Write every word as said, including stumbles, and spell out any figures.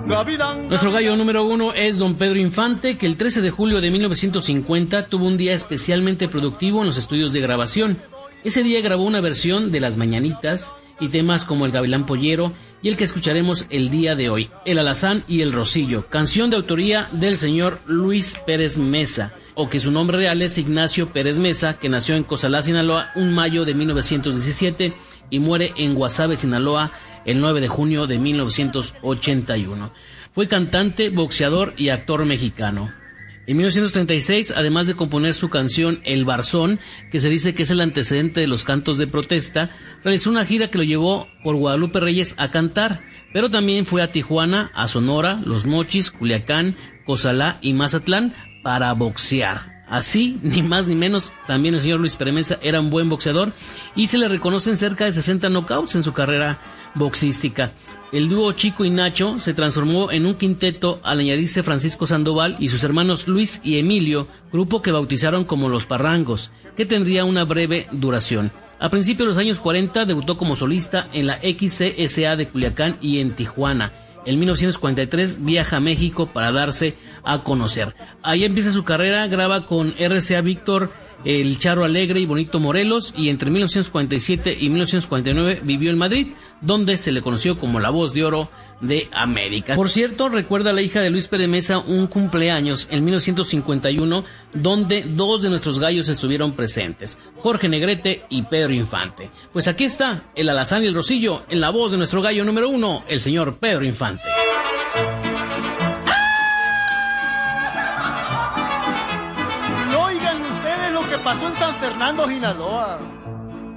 Gavilán. Nuestro gallo número uno es don Pedro Infante, que el trece de julio de mil novecientos cincuenta tuvo un día especialmente productivo en los estudios de grabación. Ese día grabó una versión de Las Mañanitas y temas como El Gavilán Pollero y el que escucharemos el día de hoy, El Alazán y El Rocillo, canción de autoría del señor Luis Pérez Mesa, o que su nombre real es Ignacio Pérez Mesa, que nació en Cozalá, Sinaloa, un mayo de mil novecientos diecisiete y muere en Guasave, Sinaloa, el nueve de junio de mil novecientos ochenta y uno. Fue cantante, boxeador y actor mexicano. En mil novecientos treinta y seis, además de componer su canción El Barzón, que se dice que es el antecedente de los cantos de protesta, realizó una gira que lo llevó por Guadalupe Reyes a cantar, pero también fue a Tijuana, a Sonora, Los Mochis, Culiacán, Cozalá y Mazatlán para boxear. Así, ni más ni menos, también el señor Luis Pérez Mesa era un buen boxeador y se le reconocen cerca de sesenta knockouts en su carrera boxística. El dúo Chico y Nacho se transformó en un quinteto al añadirse Francisco Sandoval y sus hermanos Luis y Emilio, grupo que bautizaron como Los Parrangos, que tendría una breve duración. A principios de los años cuarenta debutó como solista en la X C S A de Culiacán y en Tijuana. En mil novecientos cuarenta y tres viaja a México para darse a conocer. Ahí empieza su carrera, graba con R C A Víctor, El Charro Alegre y Bonito Morelos, y entre mil novecientos cuarenta y siete y mil novecientos cuarenta y nueve vivió en Madrid, donde se le conoció como la voz de oro de América. Por cierto, recuerda la hija de Luis Pérez Mesa un cumpleaños en mil novecientos cincuenta y uno, donde dos de nuestros gallos estuvieron presentes, Jorge Negrete y Pedro Infante. Pues aquí está El Alazán y el Rocillo, en la voz de nuestro gallo número uno, el señor Pedro Infante. Y oigan ustedes lo que pasó en San Fernando, Sinaloa.